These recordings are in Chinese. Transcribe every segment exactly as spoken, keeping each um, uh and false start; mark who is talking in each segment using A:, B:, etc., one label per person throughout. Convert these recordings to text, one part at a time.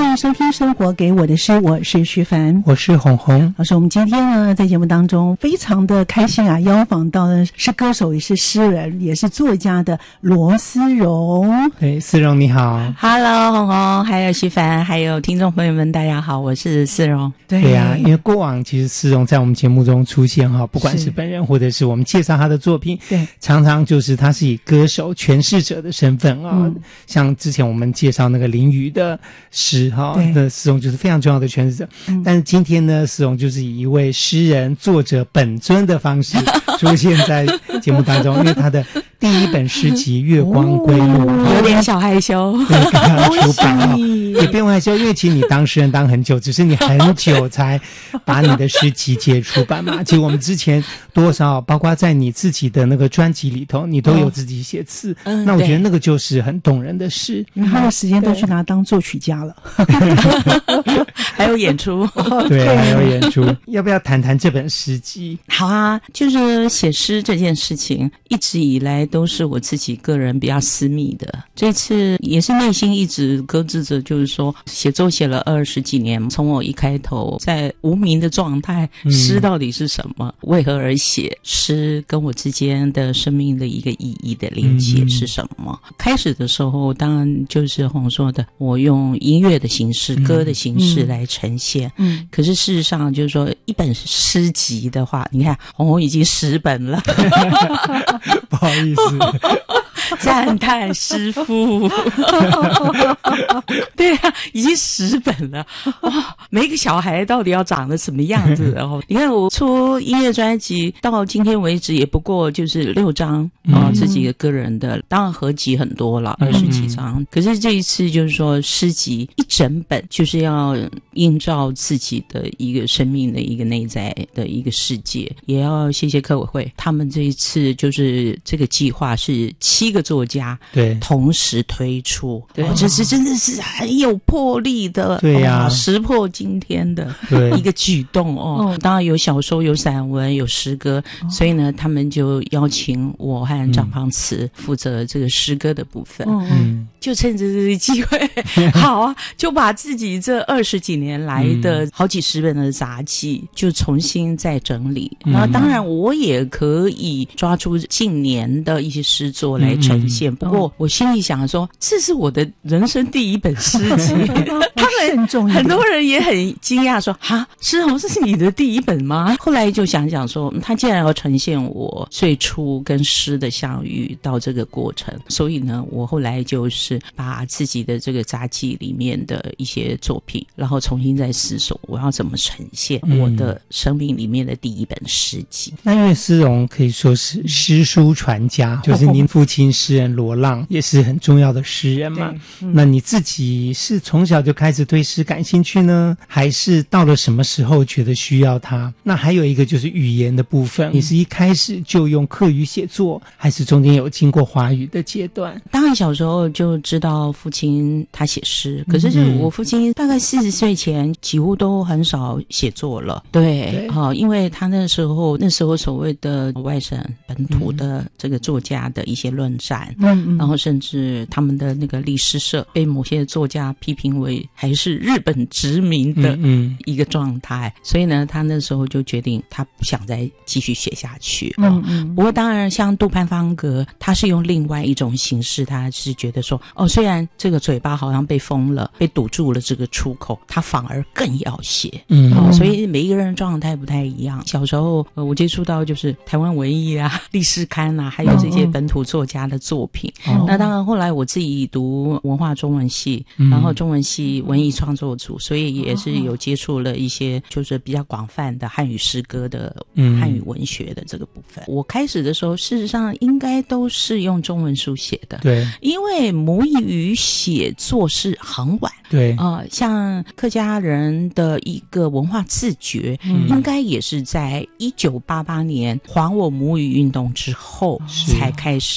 A: 欢迎收听《生活给我的诗》，我是徐凡，
B: 我是红红
A: 老师。我们今天呢，在节目当中非常的开心啊，邀访到的是歌手，也是诗人，也是作家的罗思荣。
B: 对，思荣你好。
C: Hello 红红，还有徐凡，还有听众朋友们大家好，我是思荣。
A: 对
B: 对啊，因为过往其实思荣在我们节目中出现哈，不管是本人或者是我们介绍他的作品，
A: 对，
B: 常常就是他是以歌手诠释者的身份啊、嗯，像之前我们介绍那个林瑜的诗哈，那思荣就是非常重要的诠释者、嗯、但是今天呢，思荣就是以一位诗人作者本尊的方式出现在节目当中因为他的第一本诗集《月光归路》
C: 哦、有点小害羞，
B: 对，刚刚出版哦，也不用害羞，因为其实你当诗人当很久，只是你很久才把你的诗集结出版嘛。其实我们之前多少，包括在你自己的那个专辑里头，你都有自己写词、嗯、那我觉得那个就是很动人的诗。
A: 因为他的时间都去拿当作曲家了
C: 还有演出
B: 对，还有演出。要不要谈谈这本诗集？
C: 好啊，就是写诗这件事情一直以来都是我自己个人比较私密的，这次也是内心一直搁置着，就是说写作写了二十几年，从我一开头在无名的状态，诗到底是什么、嗯、为何而写诗，跟我之间的生命的一个意义的连接是什么、嗯、开始的时候当然就是红说的，我用音乐的形式、嗯、歌的形式来呈现，嗯，可是事实上就是说一本诗集的话，你看红红已经十本了
B: 不好意思
C: 赞叹师父对啊，已经十本了哇！每个小孩到底要长得什么样子哦？你看我出音乐专辑到今天为止也不过就是六张啊、哦，自己的个人的，当然合集很多了，二十几张、嗯。可是这一次就是说诗集一整本，就是要映照自己的一个生命的一个内在的一个世界。也要谢谢客委会，他们这一次就是这个计划是七个作家对同时推出，对，这是真的是很有魄力的，
B: 对呀、啊哦，
C: 石破惊天的一个举动哦。当然有小说、有散文、有诗歌、哦，所以呢，他们就邀请我和张胖慈负责这个诗歌的部分。嗯，就趁着这个机会，好啊，就把自己这二十几年来的好几十本的杂记就重新再整理。嗯、然后，当然我也可以抓出近年的一些诗作来呈现。嗯、不过我心里想说，这是我的人生第一本诗集，他们很多人也很惊讶说：“哈，诗红，这是你的第一本吗？”后来就想想说，他既然要呈现我最初跟诗的相遇到这个过程，所以呢，我后来就是把自己的这个杂记里面的一些作品，然后重新再思索我要怎么呈现我的生命里面的第一本诗集。嗯、
B: 那因为思荣可以说是诗书传家，就是您父亲诗人罗浪也是很重要的诗人嘛。嗯、那你自己是从小就开始对诗感兴趣呢，还是到了什么时候觉得需要它？那还有一个就是语言的部分，你是一开始就用客语写作，还是中间有经过华语的阶段？
C: 当然小时候就知道父亲他写诗，可是我父亲大概四十岁前几乎都很少写作了。对，好、哦，因为他那时候那时候所谓的外省本土的这个作家的一些论战，嗯，然后甚至他们的那个历诗社被某些作家批评为还是日本殖民的一个状态，嗯嗯，所以呢，他那时候就决定他不想再继续写下去。嗯嗯。不过当然，像杜潘方格，他是用另外一种形式，他是觉得说，哦，虽然这个嘴巴好像被封了，被堵住了这个出口，他反而更要写。嗯。哦，所以每一个人状态不太一样。小时候，呃，我接触到就是台湾文艺啊、历史刊啊，还有这些本土作家的作品。哦。那当然，后来我自己读文化中文系，嗯、然后中文系文艺创作组，所以也是有接触了一些就是比较广泛的汉语诗歌的、嗯、汉语文学的这个部分。我开始的时候，事实上应该都是用中文书写的，对，因为母语写作是很晚，对，呃，像客家人的一个文化自觉，嗯、应该也是在一九八八年还我母语运动之后才开始，然后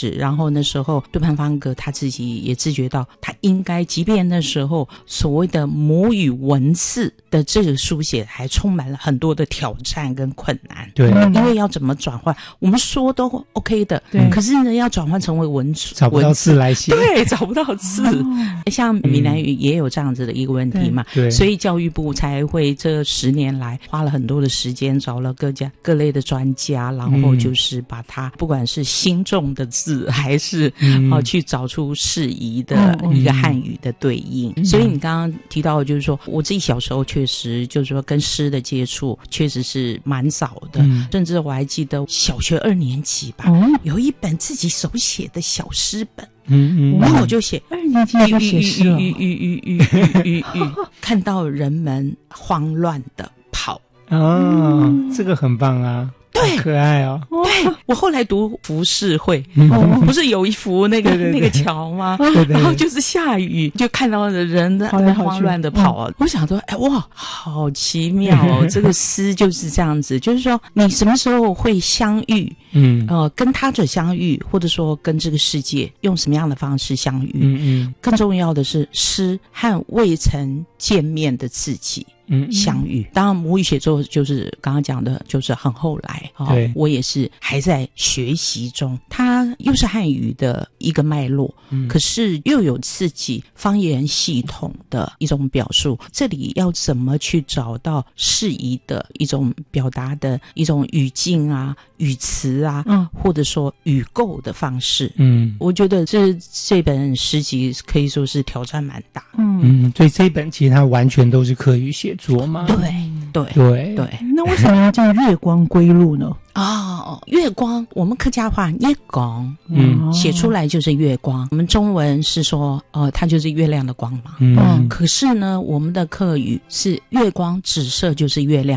C: 后那时候杜潘方格他自己也自觉到，他应该即便那时候所谓的母语文字的这个书写还充满了很多的挑战跟困难，
B: 对，
C: 因为要怎么转换，我们说都 OK 的，
A: 对，
C: 可是呢要转换成为文字，
B: 找不到字来写，
C: 对，找不到字、哦、像闽南语也有这样子的一个问题嘛，
B: 对，
C: 所以教育部才会这十年来花了很多的时间，找了各家各类的专家，然后就是把它不管是新重的字还是、嗯呃、去找出适宜的一个汉语的对应、嗯、所以你刚刚提到的就是说我自己小时候确实就是说跟诗的接触确实是蛮早的、嗯、甚至我还记得小学二年级吧、嗯、有一本自己手写的小诗本，嗯嗯，然后我就写
A: 二年级就写诗了，
C: 看到人们慌乱的跑，
B: 哦、嗯，这个很棒啊。
C: 对，
B: 可爱哦。
C: 对，我后来读浮世绘，不是有一幅那个对对对那个桥吗？对对对，然后就是下雨，就看到的人在慌乱的跑啊。我想说，哎哇，好奇妙哦！这个诗就是这样子，就是说你什么时候会相遇？嗯，呃，跟他者相遇，或者说跟这个世界用什么样的方式相遇？嗯嗯。更重要的是，诗和未曾见面的自己。嗯，相遇。当然母语写作就是刚刚讲的就是很后来、哦、对，我也是还在学习中，它又是汉语的一个脉络、嗯、可是又有自己方言系统的一种表述，这里要怎么去找到适宜的一种表达的一种语境啊语词啊、嗯、或者说语构的方式。嗯，我觉得这这本诗集可以说是挑战蛮大。
B: 嗯嗯，所以这本其实它完全都是客语写作嘛。
C: 对对
B: 对
C: 对。
A: 那为什么要叫月光归路呢？
C: 哦，月光，我们客家话月光，嗯，写出来就是月光。我们中文是说，呃，它就是月亮的光芒。嗯，可是呢，我们的客语是月光直射就是月亮。